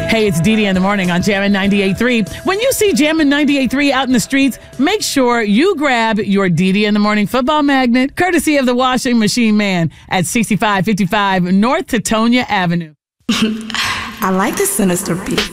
Hey, it's Dee Dee in the morning on Jammin' 98.3. When you see Jammin' 98.3 out in the streets, make sure you grab your Dee Dee in the morning football magnet, courtesy of the washing machine man at 6555 North Teutonia Avenue. I like the sinister beat.